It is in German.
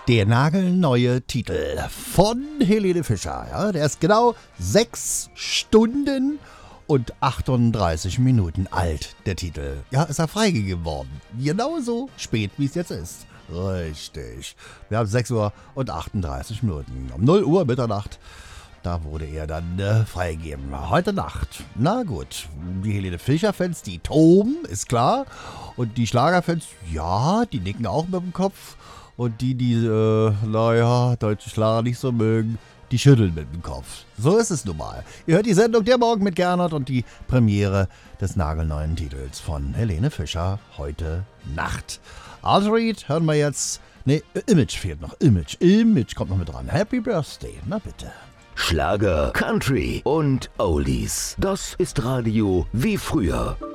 Der nagelneue Titel von Helene Fischer. Ja, der ist genau 6 Stunden und 38 Minuten alt, der Titel. Ja, ist er freigegeben worden. Genauso spät, wie es jetzt ist. Richtig. Wir haben 6 Uhr und 38 Minuten. Um 0 Uhr Mitternacht, da wurde er dann freigegeben. Heute Nacht. Na gut, die Helene Fischer-Fans, die toben, ist klar. Und die Schlagerfans, ja, die nicken auch mit dem Kopf. Und die deutsche Schlager nicht so mögen, die schütteln mit dem Kopf. So ist es nun mal. Ihr hört die Sendung Der Morgen mit Gernot und die Premiere des nagelneuen Titels von Helene Fischer heute Nacht. Altered hören wir jetzt. Ne, Image fehlt noch. Image kommt noch mit dran. Happy Birthday, na bitte. Schlager, Country und Oldies. Das ist Radio wie früher.